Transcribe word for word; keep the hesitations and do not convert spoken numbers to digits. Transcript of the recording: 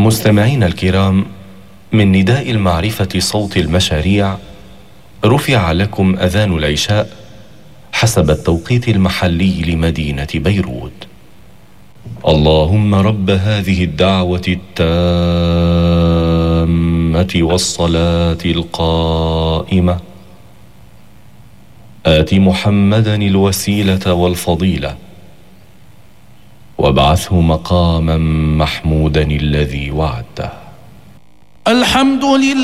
مستمعين الكرام، من نداء المعرفة صوت المشاريع رفع لكم أذان العشاء حسب التوقيت المحلي لمدينة بيروت. اللهم رب هذه الدعوة التامة والصلاة القائمة آت محمدا الوسيلة والفضيلة وابعثه مقاما محمودا الذي وعدته. الحمد لله.